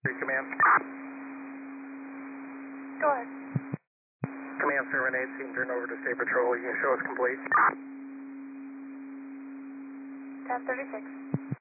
Command. Go ahead. Command 7-8, turn over to State Patrol. You can show us complete. 1036.